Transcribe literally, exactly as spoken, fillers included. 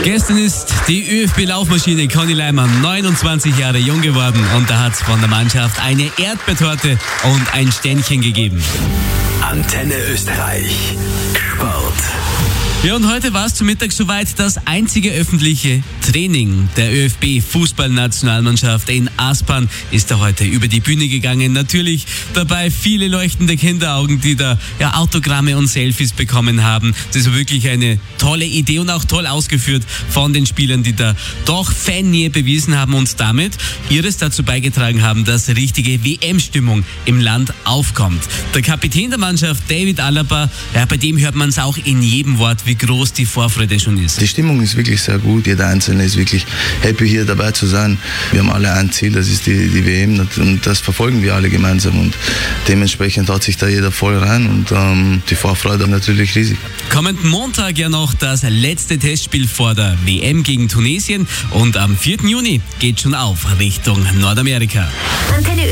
Gestern ist die ÖFB-Laufmaschine Conny Leimann neunundzwanzig Jahre jung geworden und da hat es von der Mannschaft eine Erdbeertorte und ein Ständchen gegeben. Antenne Österreich. Sport. Ja, und heute war es zum Mittag soweit. Das einzige öffentliche Training der ÖFB-Fußballnationalmannschaft in Aspern ist da heute über die Bühne gegangen. Natürlich dabei viele leuchtende Kinderaugen, die da ja Autogramme und Selfies bekommen haben. Das war wirklich eine tolle Idee und auch toll ausgeführt von den Spielern, die da doch Fannähe bewiesen haben und damit ihres dazu beigetragen haben, dass richtige W M-Stimmung im Land aufkommt. Der Kapitän der Mannschaft, David Alaba, ja, bei dem hört man es auch in jedem Wort, wie groß die Vorfreude schon ist. Die Stimmung ist wirklich sehr gut. Jeder Einzelne ist wirklich happy, hier dabei zu sein. Wir haben alle ein Ziel, das ist die, die W M und das verfolgen wir alle gemeinsam und dementsprechend hat sich da jeder voll rein und ähm, die Vorfreude natürlich riesig. Kommenden Montag ja noch das letzte Testspiel vor der W M gegen Tunesien und am vierten Juni geht schon auf Richtung Nordamerika. Antenne